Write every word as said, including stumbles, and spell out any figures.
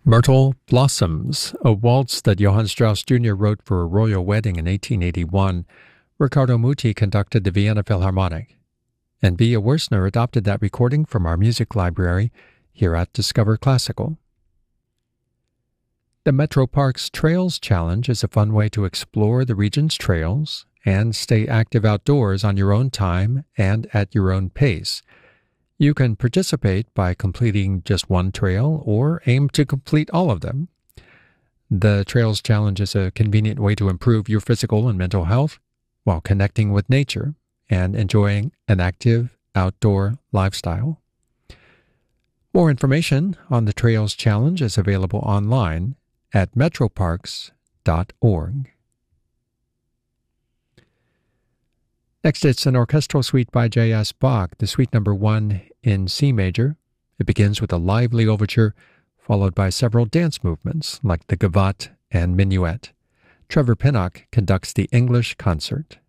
Myrtle Blossoms, a waltz that Johann Strauss Junior wrote for a royal wedding in eighteen eighty-one. Riccardo Muti conducted the Vienna Philharmonic, and Bia Wursner adopted that recording from our music library here at Discover Classical. The Metro Parks Trails Challenge is a fun way to explore the region's trails and stay active outdoors on your own time and at your own pace. You can participate by completing just one trail or aim to complete all of them. The Trails Challenge is a convenient way to improve your physical and mental health while connecting with nature and enjoying an active outdoor lifestyle. More information on the Trails Challenge is available online at metroparks dot org. Next, it's an orchestral suite by J S. Bach, the suite number one in C major. It begins with a lively overture, followed by several dance movements like the gavotte and minuet. Trevor Pinnock conducts the English concert.